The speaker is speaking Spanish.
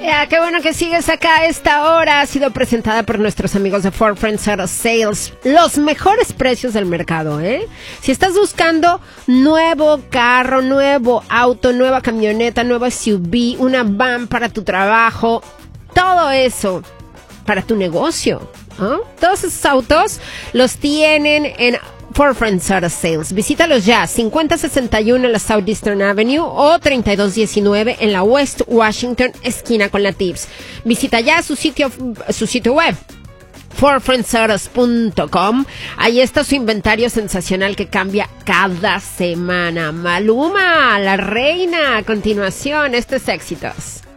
Qué bueno que sigues acá. Esta hora ha sido presentada por nuestros amigos de Ford Friends Auto Sales. Los mejores precios del mercado, ¿eh? Si estás buscando nuevo carro, nuevo auto, nueva camioneta, nueva SUV, una van para tu trabajo, todo eso para tu negocio, ¿no? Todos esos autos los tienen en Ford Friends Auto Sales. Visítalos ya, 5061 en la Southeastern Avenue o 3219 en la West Washington, esquina con la Tibbs. Visita ya su sitio web, FordFriendsAutos.com. Ahí está su inventario sensacional que cambia cada semana. Maluma, la reina. A continuación, estos éxitos.